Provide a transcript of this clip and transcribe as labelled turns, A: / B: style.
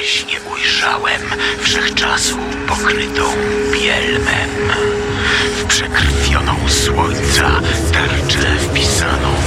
A: jaźnie ujrzałem wszechczasu pokrytą bielmem, w przekrwioną słońca tarczę wpisaną